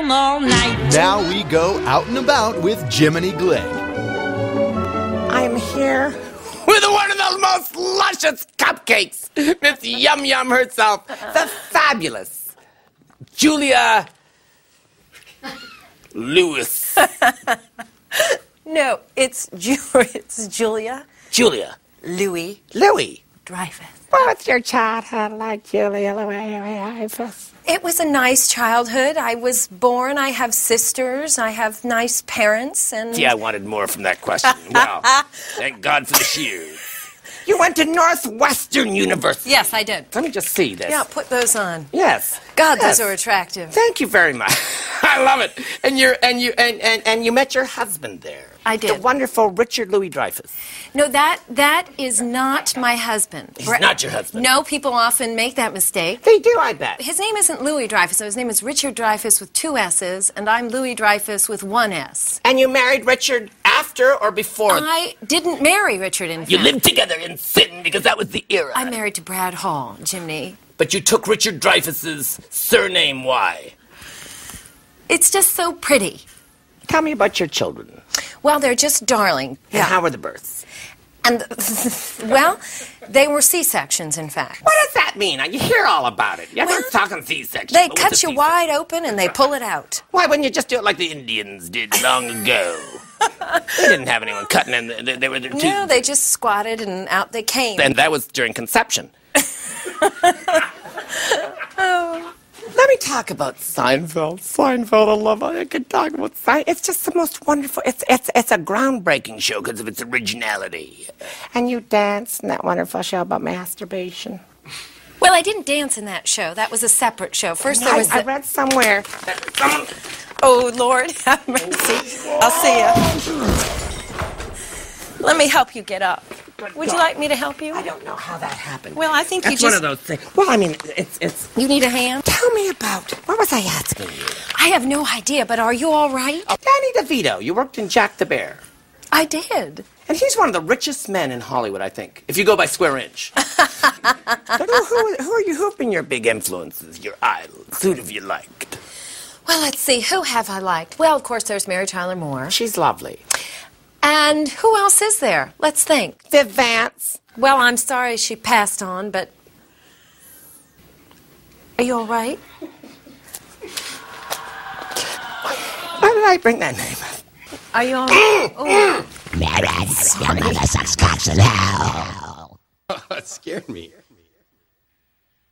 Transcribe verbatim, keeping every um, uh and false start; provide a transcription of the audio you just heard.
home all night. Now we go out and about with Jiminy Glick. I'm here with one of the most luscious cupcakes. Miss Yum Yum herself, the fabulous Julia Lewis. No, it's Ju- it's Julia. Julia. Louis. Louis. Dreyfus. What's your childhood like, Julia Louis-Dreyfus? It was a nice childhood. I was born. I have sisters. I have nice parents. And Gee, I wanted more from that question. Well, thank God for the shears. You went to Northwestern University. Yes, I did. Let me just see this. Yeah, put those on. Yes. God, Yes. those are attractive. Thank you very much. I love it. And you're and you and, and, and you met your husband there. I did. The wonderful Richard Louis Dreyfus. No, that that is not my husband. He's not your husband. No, people often make that mistake. They do, I bet. His name isn't Louis Dreyfus. So his name is Richard Dreyfus with two S's, and I'm Louis Dreyfus with one S. And you married Richard after or before? I didn't marry Richard, in fact. You lived together in sin because that was the era. I'm married to Brad Hall, Jimmy. But you took Richard Dreyfus's surname. Why? It's just so pretty. Tell me about your children. Well, they're just darling. And how were the births? And, well, they were C-sections, in fact. What does that mean? You hear all about it. You're Well, not talking C-section. They but what's cut a you C-section? wide open and they pull it out. Why wouldn't you just do it like the Indians did long ago? They didn't have anyone cutting in. They, they were there too. No, they just squatted and out they came. And that was during conception. Oh. Let me talk about Seinfeld. Seinfeld, I love it. I could talk about Seinfeld. It's just the most wonderful. It's it's it's a groundbreaking show because of its originality. And you danced in that wonderful show about masturbation. Well, I didn't dance in that show. That was a separate show. First there I, was I the... read somewhere that someone. Oh, Lord, have mercy. I'll see you. Let me help you get up. Would you like me to help you? I don't know how that happened. Well, I think That's you just... one of those things. Well, I mean, it's it's. You need a hand? Tell me about. What was I asking you? I have no idea, but are you all right? Oh, Danny DeVito. You worked in Jack the Bear. I did. And he's one of the richest men in Hollywood, I think, if you go by square inch. But who, who, who are you? Who have been your big influences, your idols? Who have you liked? Well, let's see. Who have I liked? Well, of course, there's Mary Tyler Moore. She's lovely. And who else is there? Let's think. Viv Vance. Well, I'm sorry she passed on, but... Are you all right? Why did I bring that name up? Are you all right? Oh. Your mother sucks cocks in hell. That scared me.